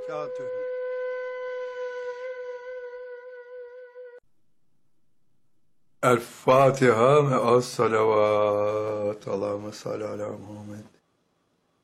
وبركاته. الفاتحة مع الصلوات. اللهم صل على محمد.